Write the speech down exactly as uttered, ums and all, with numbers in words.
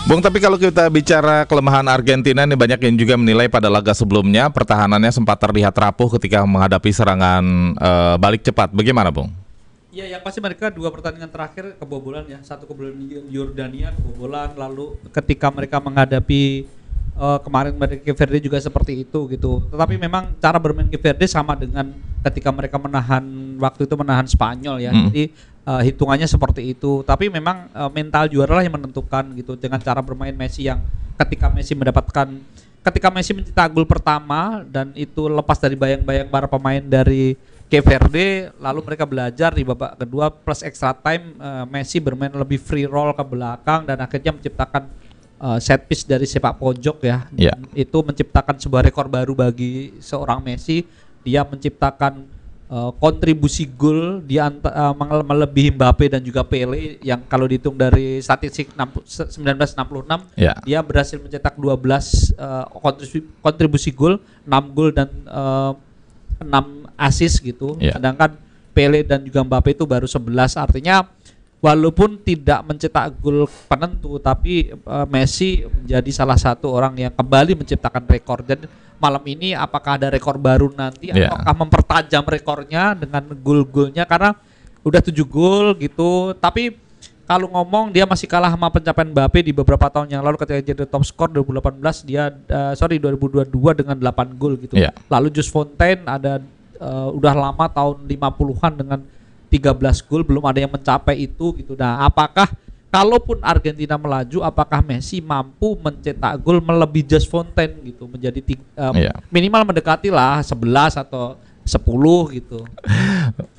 Bung, tapi kalau kita bicara kelemahan Argentina nih, banyak yang juga menilai pada laga sebelumnya pertahanannya sempat terlihat rapuh ketika menghadapi serangan uh, balik cepat. Bagaimana, Bung? Ya, yang pasti mereka dua pertandingan terakhir kebobolan ya. Satu kebobolan Yordania, kebobolan. Lalu ketika mereka menghadapi uh, kemarin Cape Verde juga seperti itu gitu. Tetapi memang cara bermain Cape Verde sama dengan ketika mereka menahan waktu itu menahan Spanyol ya. Hmm. Jadi uh, hitungannya seperti itu. Tapi memang uh, mental juara lah yang menentukan gitu dengan cara bermain Messi yang ketika Messi mendapatkan ketika Messi mencetak gol pertama dan itu lepas dari bayang-bayang para pemain dari Cape Verde, lalu mereka belajar di babak kedua plus extra time uh, Messi bermain lebih free roll ke belakang dan akhirnya menciptakan uh, set piece dari sepak pojok ya. Yeah. Itu menciptakan sebuah rekor baru bagi seorang Messi. Dia menciptakan uh, kontribusi gol di uh, melebihi Mbappe dan juga Pele yang kalau dihitung dari statistik seribu sembilan ratus enam puluh enam yeah. dia berhasil mencetak dua belas uh, kontribusi, kontribusi gol, enam gol dan uh, enam assist gitu, yeah. sedangkan Pele dan juga Mbappe itu baru sebelas. Artinya walaupun tidak mencetak gol penentu, tapi uh, Messi menjadi salah satu orang yang kembali menciptakan rekor. Dan malam ini apakah ada rekor baru nanti, yeah. apakah mempertajam rekornya dengan gol-golnya, karena udah tujuh gol gitu. Tapi kalau ngomong dia masih kalah sama pencapaian Mbappe di beberapa tahun yang lalu ketika jadi top skor dua ribu delapan belas dia uh, sorry dua ribu dua puluh dua dengan delapan gol gitu. Yeah. Lalu Jules Fontaine ada uh, udah lama tahun lima puluhan dengan tiga belas gol, belum ada yang mencapai itu gitu. Nah, apakah kalaupun Argentina melaju, apakah Messi mampu mencetak gol melebihi Jules Fontaine gitu, menjadi tiga, uh, yeah. minimal mendekati lah sebelas atau sepuluh gitu.